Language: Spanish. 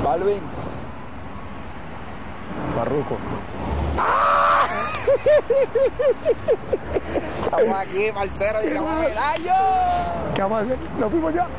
Balvin. Farruko. Estamos aquí, parcero, y vamos a ver. ¡Ay, yo! ¿Qué vamos a hacer? Nos fuimos ya.